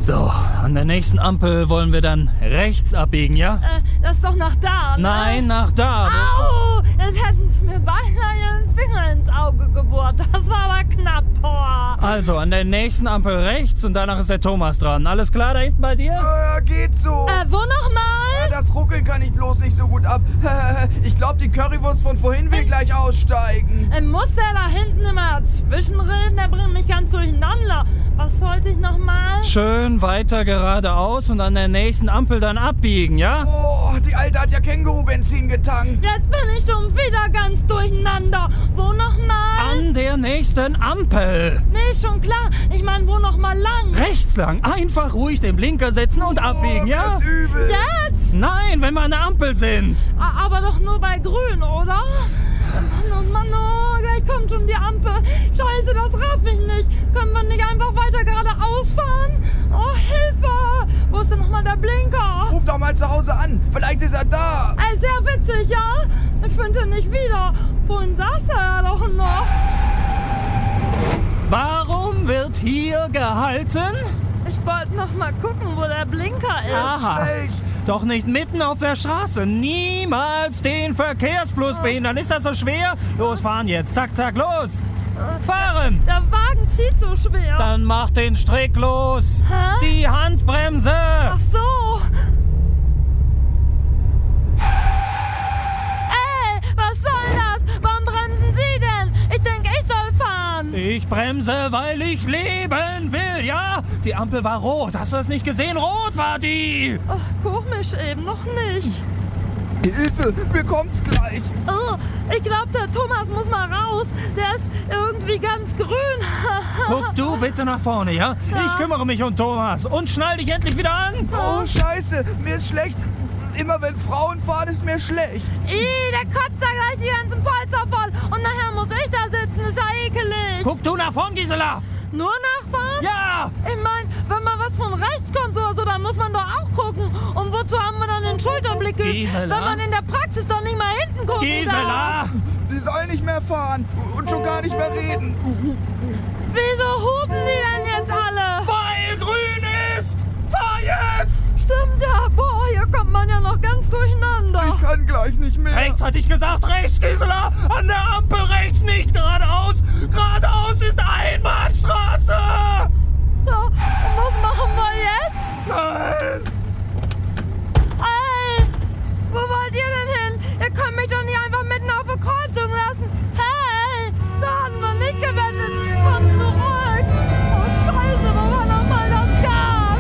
So, an der nächsten Ampel wollen wir dann rechts abbiegen, ja? Das ist doch nach da, ne? Nein, nach da. Au! Jetzt hätten sie mir beinahe ihren Finger ins Auge gebohrt. Das war aber knapp, boah. Also, an der nächsten Ampel rechts und danach ist der Thomas dran. Alles klar da hinten bei dir? Geht so. Wo nochmal? Das Ruckeln kann ich bloß nicht so gut ab. Ich glaube, die Currywurst von vorhin will gleich aussteigen. Muss der da hinten immer dazwischenreden? Der bringt mich ganz durcheinander. Was sollte ich nochmal? Schön weiter geradeaus und an der nächsten Ampel dann abbiegen, ja? Oh, die Alte hat ja Känguru-Benzin getankt. Jetzt bin ich schon wieder ganz durcheinander. Wo nochmal? An der nächsten Ampel. Nee, schon klar. Ich meine, wo nochmal lang? Rechts lang. Einfach ruhig den Blinker setzen und abbiegen, ja? Das ist übel. Jetzt? Nein, wenn wir an der Ampel sind. Aber doch nur bei grün, oder? Mann, oh, gleich kommt schon die Ampel. Scheiße, das raff ich nicht. Können wir nicht einfach weiter geradeaus fahren? Oh, Hilfe! Wo ist denn nochmal der Blinker? Ruf doch mal zu Hause an. Vielleicht ist er da. Sehr witzig, ja? Ich finde ihn nicht wieder. Vorhin saß er ja doch noch. Warum wird hier gehalten? Ich wollte noch mal gucken, wo der Blinker ist. Aha. Schlecht. Doch nicht mitten auf der Straße. Niemals den Verkehrsfluss behindern. Ist das so schwer? Los, fahren jetzt. Zack, zack, los. Fahren. Der Wagen zieht so schwer. Dann mach den Strick los. Hä? Die Handbremse. Ach so. Ey, was soll das? Warum bremsen Sie denn? Ich denke, ich soll fahren. Ich bremse, weil ich leben will, ja? Die Ampel war rot. Hast du das nicht gesehen? Rot war die. Ach, komisch eben noch nicht. Hilfe, mir kommt's gleich. Oh, ich glaube, der Thomas muss mal raus. Der ist irgendwie ganz grün. Guck du bitte nach vorne, ja? Ich kümmere mich um Thomas. Und schnall dich endlich wieder an. Oh, scheiße, mir ist schlecht. Immer wenn Frauen fahren, ist mir schlecht. Der kotzt da gleich die ganzen Polster voll. Und nachher muss ich da sitzen. Ist ja ekelig. Guck du nach vorn, Gisela. Nur nachfahren? Ja. Ich meine, wenn mal was von rechts kommt oder so, dann muss man doch auch gucken. Und wozu haben wir dann den Schulterblick geübt, Gisela? wenn man in der Praxis doch nicht mal hinten gucken Gisela. Die soll nicht mehr fahren und schon gar nicht mehr reden. Wieso hupen die denn jetzt alle? Weil grün ist. Fahr jetzt. Stimmt ja. Boah, hier kommt man ja noch ganz durcheinander. Ich kann gleich nicht mehr. Rechts hatte ich gesagt, rechts, Gisela. An der Ampel rechts, nicht geradeaus.